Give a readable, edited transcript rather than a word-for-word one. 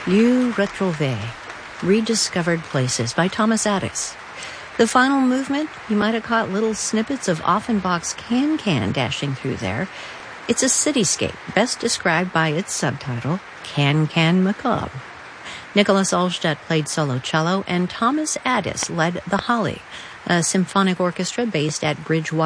Lieux Retrouvés, Rediscovered Places by Thomas Addis. The final movement, you might have caught little snippets of Offenbach's Can-Can dashing through there. It's a cityscape, best described by its subtitle, Can-Can Macabre. Nicholas Alstedt played solo cello, and Thomas Addis led the Holly, a symphonic orchestra based at Bridgewater